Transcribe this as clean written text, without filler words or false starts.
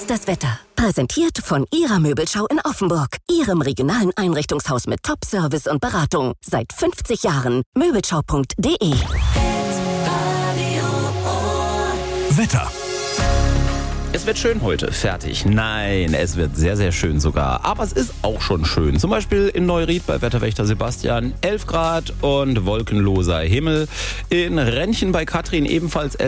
ist das Wetter. Präsentiert von Ihrer Möbelschau in Offenburg. Ihrem regionalen Einrichtungshaus mit Top-Service und Beratung. Seit 50 Jahren. Möbelschau.de. Wetter. Es wird schön heute, fertig. Nein, es wird sehr, sehr schön sogar. Aber es ist auch schon schön. Zum Beispiel in Neuried bei Wetterwächter Sebastian 11 Grad und wolkenloser Himmel. In Rennchen bei Katrin ebenfalls 11